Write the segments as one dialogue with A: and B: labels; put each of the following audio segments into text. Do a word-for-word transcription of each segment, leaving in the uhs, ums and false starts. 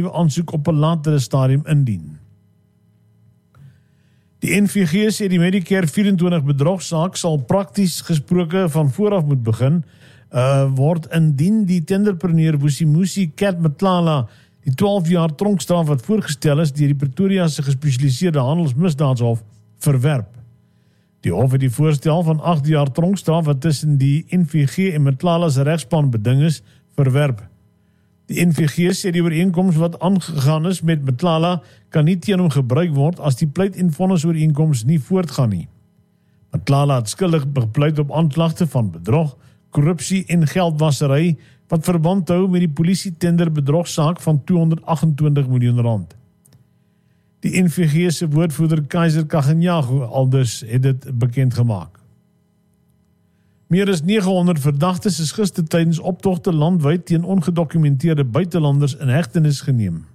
A: nuwe aansoek op 'n latere stadium indien. Die N V G sê die Medicare vyf en twintig bedrogsaak sal prakties gesproke van vooraf moet begin, uh, word indien die tenderpreneur Vusimusi Cat Matlala die twaalf jaar tronkstraf wat voorgestel is deur die Pretoria se gespesialiseerde handelsmisdaadshof verwerp. Die hof het die voorstel van agt jaar tronkstraf wat tussen die N V G en Matlala se regsplan beding is, verwerp. Die N V G sê die ooreenkoms wat aangegaan is met Matlala kan nie teen hom gebruik word as die pleit en vonnisooreenkoms nie voortgaan nie. Matlala het skuldig bepleit op aanklagte van bedrog, korrupsie en geldwasery wat verband hou met die polisie tender bedrogsaak van tweehonderdagentwintig miljoen rand. Die N V G se woordvoerder Kaiser Kaganyago aldus het dit bekend gemaak. Meer as nege honderd verdagtes is gister tydens optogte landwyd teen ongedokumenteerde buitelanders in hegtenis geneem.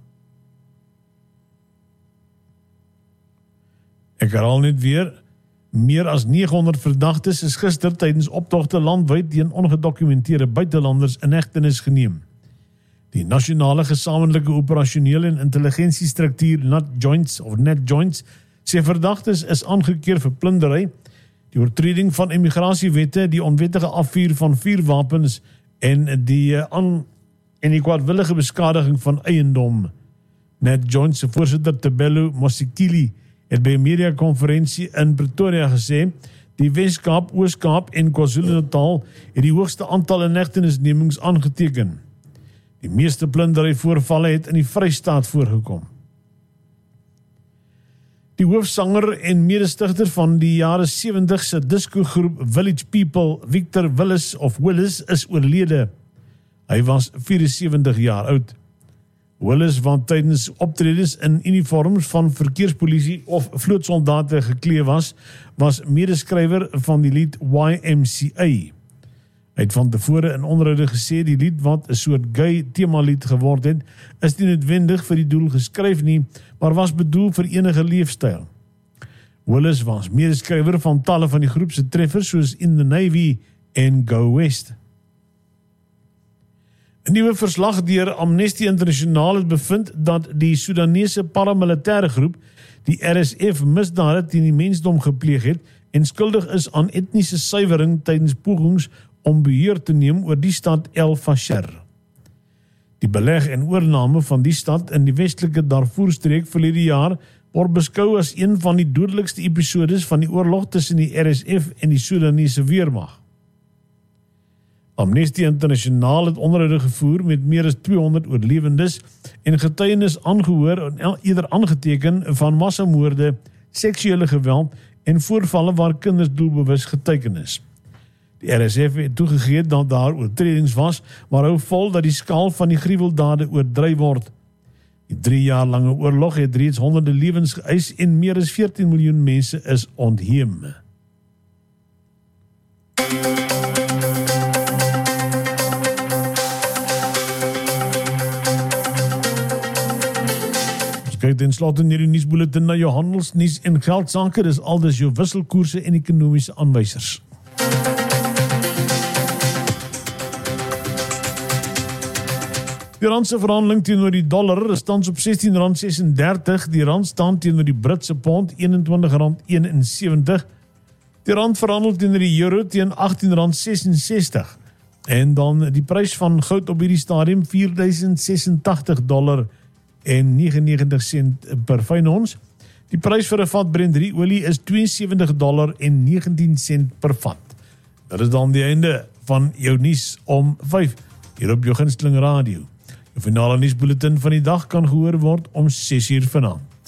A: Ek herhaal net weer, meer as nege honderd verdagtes is gister tydens optogte landwyd teen ongedokumenteerde buitelanders in hegtenis geneem. Die nasionale gesamentlike operasionele en intelligensiestruktuur N A T Joints of N A T Joints sê verdagtes is aangekeer vir plundery, die oortreding van immigrasiewette, die onwettige afvuur van vuurwapens en die aan en die kwaadwillige beskadiging van eiendom. N A T Joints se voorsitter Tebelo Mosikili het by 'n media-konferensie in Pretoria gesê, die Wes-Kaap, Oos-Kaap en KwaZulu-Natal het die hoogste aantal inhegtenisnemings aangeteken. Die meeste plundery voorvalle het in die Vrystaat voorgekom. Die hoofsanger en medestigter van die jare sewentig se disco-groep Village People, Victor Willis of Willis, is oorlede. Hy was vyf en sewentig jaar oud. Willis, wat tydens optredens in uniforms van verkeerspolisie of vlootsoldate geklee was, was medeskrywer van die lied Y M C A. Hy het van tevore in onderhoude gesê die lied wat 'n soort gay themalied geword het, is nie noodwendig vir die doel geskryf nie, maar was bedoel vir enige leefstyl. Willis was medeskrywer van talle van die groep se treffers soos In the Navy en Go West. 'n Nuwe verslag deur Amnesty Internasionaal het bevind dat die Soedanese paramilitêre groep, die R S F, misdade teen die mensdom gepleeg het en skuldig is aan etniese suiwering tydens pogings om beheer te neem oor die stad El Fasher. Die beleg en oorname van die stad in die westelike Darfur-streek verlede jaar word beskou as een van die dodelikste episodes van die oorlog tussen die R S F en die Soedanese weermag. Amnesty Internasionaal het onderhoude gevoer met meer as tweehonderd oorlewendes en getuienis aangehoor en eerder aangeteken van massamoorde, seksuele geweld en voorvalle waar kinders doelbewus geteken is. Die R S F het toegegee dat daar oortredings was, maar hou vol dat die skaal van die gruweldade oordryf word. Die drie jaar lange oorlog het reeds honderde lewens geëis en meer as veertien miljoen mense is ontheem. Kyk ten slotte in hierdie nuusbulletin na jou handelsnuus en geldsake, dis aldus jou wisselkoerse en ekonomiese aanwysers. Die rand se verhandeling teenoor die dollar is tans op sestien rand sesendertig, die rand staan teenoor die Britse pond eenentwintig rand eenensewentig, die rand verhandel teenoor die euro teen agttien rand sesensestig, en dan die prys van goud op hierdie stadium vier duisend sesentagtig dollar en negenennegentig sent per fyn ons. Die prys vir 'n vat Brent drie olie is twee en sewentig dollar en negentien sent per vat. Dit is dan die einde van jou nuus om vyf hier op jou gunsteling radio. Jou finale nuusbulletin van die dag kan gehoor word om ses uur vanaand.